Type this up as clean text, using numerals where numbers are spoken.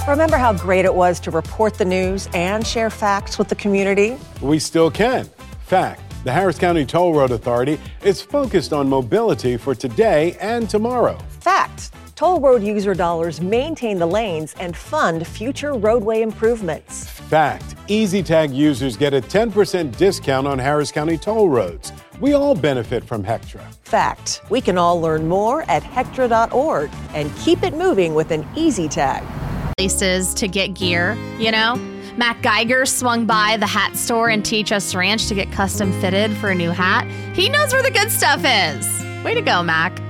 Remember how great it was to report the news and share facts with the community? We still can. Fact, the Harris County Toll Road Authority is focused on mobility for today and tomorrow. Fact, toll road user dollars maintain the lanes and fund future roadway improvements. Fact, EasyTag users get a 10% discount on Harris County toll roads. We all benefit from Hectra. Fact, we can all learn more at Hectra.org and keep it moving with an EasyTag. Places to get gear, you know? Mac Geiger swung by the hat store in THS Ranch to get custom fitted for a new hat. He knows where the good stuff is. Way to go, Mac.